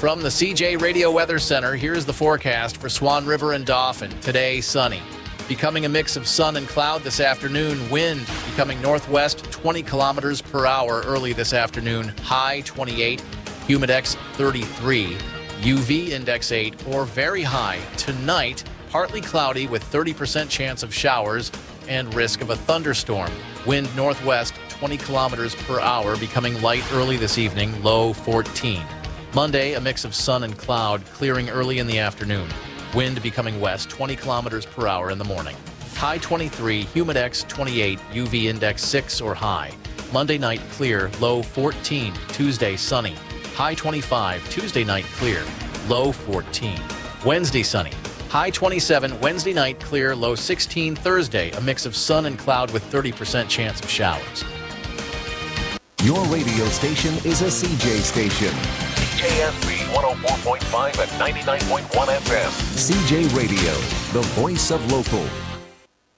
From the CJ Radio Weather Center, here's the forecast for Swan River and Dauphin. Today, sunny. Becoming a mix of sun and cloud this afternoon. Wind becoming northwest 20 kilometers per hour early this afternoon. High 28, humidex 33, UV index 8 or very high. Tonight, partly cloudy with 30% chance of showers and risk of a thunderstorm. Wind northwest 20 kilometers per hour, becoming light early this evening. Low 14. Monday, a mix of sun and cloud, clearing early in the afternoon. Wind becoming west 20 kilometers per hour in the morning. High 23, humidex 28, UV index 6 or high. Monday night clear, low 14. Tuesday sunny. High 25, Tuesday night clear, low 14. Wednesday sunny. High 27, Wednesday night clear, low 16. Thursday, a mix of sun and cloud with 30% chance of showers. Your radio station is a CJ station. CJSB 104.5 and 99.1 FM. CJ Radio, the voice of local.